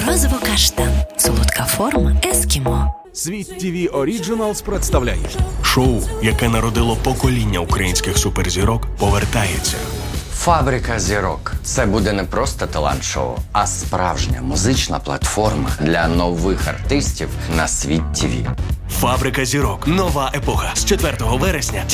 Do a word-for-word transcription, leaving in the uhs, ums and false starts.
Морозиво каштан. Солодка форма ескімо. Світ ТВ Оріджиналс представляє шоу, яке народило покоління українських суперзірок, повертається. Фабрика зірок. Це буде не просто талант-шоу, а справжня музична платформа для нових артистів на Світ ТВ. Фабрика зірок. Нова епоха. З четвертого вересня